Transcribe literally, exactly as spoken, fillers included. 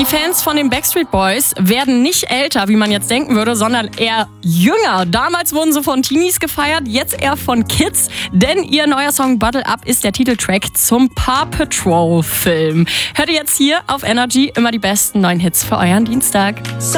Die Fans von den Backstreet Boys werden nicht älter, wie man jetzt denken würde, sondern eher jünger. Damals wurden sie von Teenies gefeiert, jetzt eher von Kids, denn ihr neuer Song Bottle Up ist der Titeltrack zum Paw Patrol Film. Hört ihr jetzt hier auf Energy immer die besten neuen Hits für euren Dienstag.